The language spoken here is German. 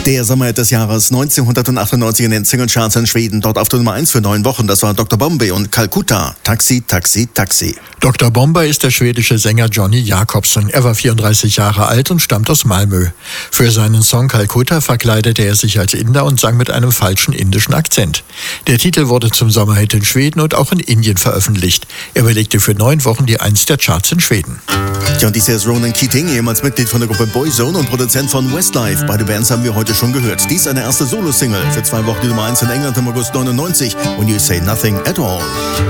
Der Sommerhit des Jahres 1998 in den Singlecharts in Schweden, dort auf der Nummer 1 für 9 Wochen. Das war Dr. Bombay und Calcutta. Taxi, Taxi, Taxi. Dr. Bombay ist der schwedische Sänger Johnny Jacobsen. Er war 34 Jahre alt und stammt aus Malmö. Für seinen Song Calcutta verkleidete er sich als Inder und sang mit einem falschen indischen Akzent. Der Titel wurde zum Sommerhit in Schweden und auch in Indien veröffentlicht. Er belegte für 9 Wochen die 1 der Charts in Schweden. Ja, und dieser ist Ronan Keating, ehemals Mitglied von der Gruppe Boyzone und Produzent von Westlife. Beide Bands haben wir heute schon gehört. Dies eine erste Solo-Single. Für 2 Wochen die Nummer 1 in England im August 99. When You Say Nothing at All.